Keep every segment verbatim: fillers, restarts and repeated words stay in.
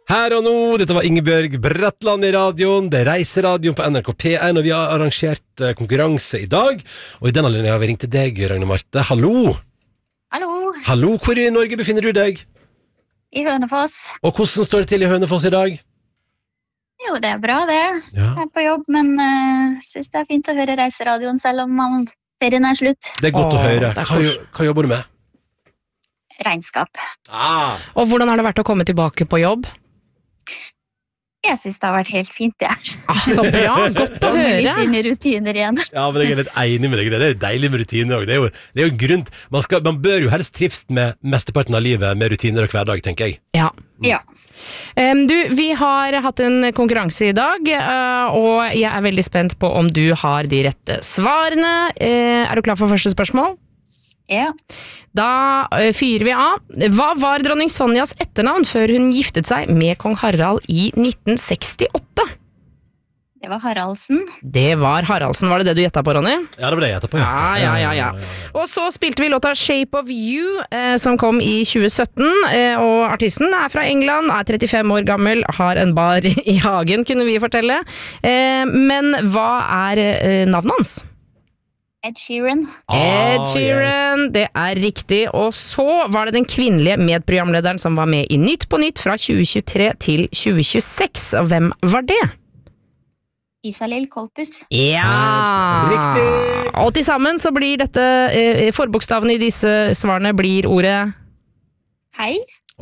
Her og nå, dette var Ingebjørg Bratland i radioen, det er Reiseradioen på N R K P one, og vi har arrangert konkurranse i dag, og i denne linjen har vi ringt til deg, Ragne Marte. Hallo! Hallo! Hallo, hvor i Norge befinner du deg? I Hønefoss. Og hvordan står det til i Hønefoss i dag? Jo, det er bra det. Ja. Jeg er på jobb, men uh, synes det er fint å høre Reiseradioen selv om man, ferien er slutt. Det er godt Åh, å høre. det er Hva, kos. hva jobber du med? Regnskap. Ah, Og hvordan har det vært å komme tilbake på jobb? Jeg synes det har vært helt fint, det er. Ah, så bra, godt å Kommer litt høre. inn i rutiner igjen. ja, men jeg er litt enig med deg. Det er deilig med rutiner også. Det er jo, det er jo en grunn. Man, skal, man bør jo helst trives med mesteparten av livet med rutiner og hverdag, tenker jeg. Ja. Ja. Um, du, vi har hatt en konkurranse i dag, uh, og jeg er veldig spent på om du har de rette svarene. Uh, er du klar for første spørsmål? Ja. Da uh, fyrer vi av. Hva var dronning Sonjas etternavn før hun giftet seg med kong Harald i nitten sekstiåtte? Det var Haraldsen. Det var Haraldsen, var det det du gjettet på, Ronny? Ja, det var det jeg gjettet på. Ja, ja, ja, ja. Og så spilte vi låta Shape of You, eh, som kom i tjue sytten, eh, og artisten er fra England, er trettifem år gammel, har en bar i hagen, kunne vi fortelle. Eh, men hva er eh, navnet hans? Ed Sheeran. Ed Ah, Sheeran, det er riktig. Og så var det den kvinnelige medprogramlederen som var med i Nytt på Nytt fra tjue tjuetre til tjue tjueseks. Og hvem var det? Isalill Kolpus. Ja! Riktig! Og til sammen så blir dette, eh, forbokstavene i disse svarene blir ordet Hei.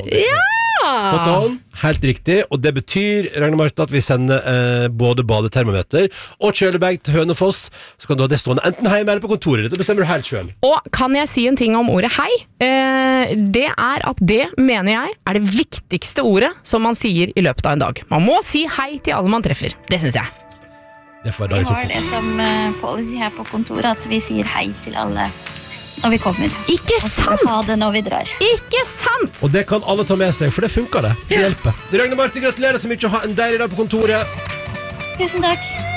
Spot on, helt riktig. Og det betyr, Ragne Marte, at vi sender eh, både badetermometer og kjølebag til Hønefoss. Så kan du ha det stående enten hjemme eller på kontoret. Dette bestemmer du helt selv. Og kan jeg si en ting om ordet hei? Eh, det er at det, mener jeg, er det viktigste ordet som man sier i løpet av en dag. Man må si hei til alle man treffer. Det synes jeg. Det får Vi være dagens har det oppfordring. som uh, policy her på kontoret, at vi sier hei til alle når vi kommer. Ikke Og så sant? ha det når vi drar. Ikke sant? Og det kan alle ta med seg, for det funker det. Det hjelper. Du, Ragne Marte, gratulerer så mye, og ha en deilig dag på kontoret. Tusen takk.